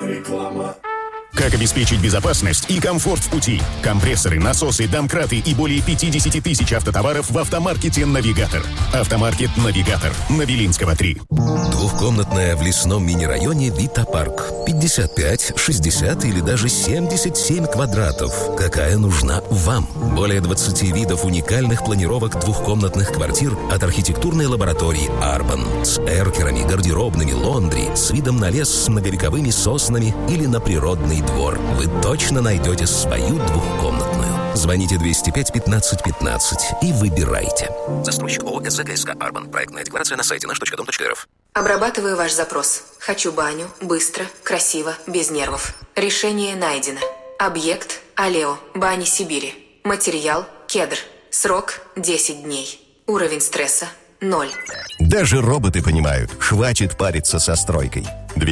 Реклама. Как обеспечить безопасность и комфорт в пути? Компрессоры, насосы, домкраты и более 50 тысяч автотоваров в автомаркете «Навигатор». Автомаркет «Навигатор» на Белинского, 3. Двухкомнатная в лесном мини-районе «Вита-парк». 55, 60 или даже 77 квадратов. Какая нужна вам? Более 20 видов уникальных планировок двухкомнатных квартир от архитектурной лаборатории «Арбан». С эркерами, гардеробными, лондри, с видом на лес с многовековыми соснами или на природный двор. Вы точно найдете свою двухкомнатную. Звоните 205-15-15 и выбирайте. Застройщик ООО «СЗКСК Арбан». Проектная декларация на сайте наш.дом.рф. Обрабатываю ваш запрос. Хочу баню. Быстро, красиво, без нервов. Решение найдено. Объект – Алео. Бани Сибири. Материал – кедр. Срок – 10 дней. Уровень стресса – 0. Даже роботы понимают, хватит париться со стройкой.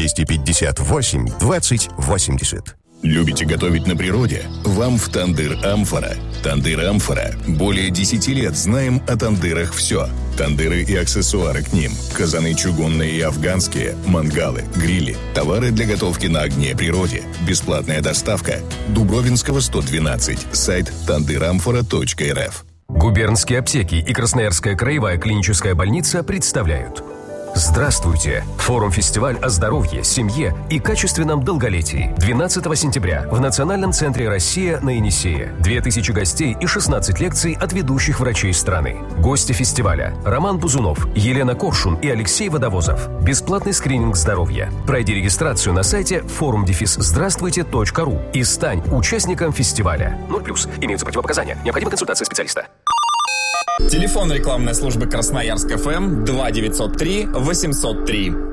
258-20-80. Любите готовить на природе? Вам в «Тандыр Амфора». «Тандыр Амфора». Более 10 лет знаем о тандырах все. Тандыры и аксессуары к ним. Казаны чугунные и афганские, мангалы, грили. Товары для готовки на огне природе. Бесплатная доставка. Дубровинского, 112. Сайт tandyramfora.rf. Губернские аптеки и Красноярская краевая клиническая больница представляют. Здравствуйте! Форум-фестиваль о здоровье, семье и качественном долголетии. 12 сентября в Национальном центре «Россия» на Енисее. 2000 гостей и 16 лекций от ведущих врачей страны. Гости фестиваля: Роман Бузунов, Елена Коршун и Алексей Водовозов. Бесплатный скрининг здоровья. Пройди регистрацию на сайте forum-здравствуйте.ру и стань участником фестиваля. 0+. Имеются противопоказания. Необходима консультация специалиста. Телефон рекламной службы Красноярск ФМ 2903 803.